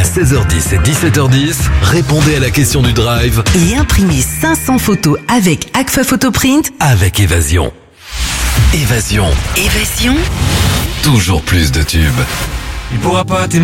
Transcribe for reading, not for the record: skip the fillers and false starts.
16h10 et 17h10, répondez à la question du drive Et imprimez 500 photos avec Agfa Photoprint avec Évasion. Évasion, Évasion. toujours plus de tubes. Il pourra pas